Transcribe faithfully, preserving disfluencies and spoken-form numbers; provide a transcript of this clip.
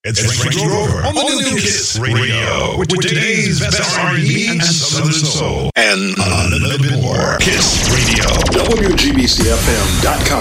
It's Frank Grover on the new Kiss Radio with today's best R and B and Southern Soul and a little bit more. Kiss Radio. W G B C F M dot com.